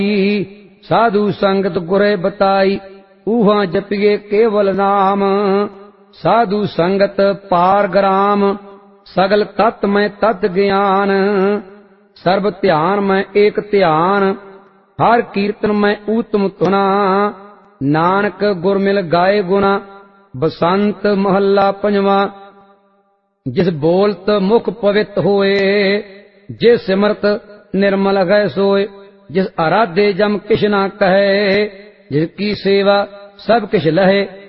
साधु संगत गुरे बताई ऊहा जपिए केवल नाम। साधु संगत पार ग्राम सगल तत् में तत् ज्ञान। सर्व ध्यान में एक ध्यान हर कीर्तन में उत्तम तुना। नानक गुर मिल गाए गुना बसंत महला पंजवा। जिस बोलत मुख पवित होए जे सिमरत निर्मल गए सोए। जिस आराधे जम किछ ना कहे जिसकी सेवा सब किछ लहे।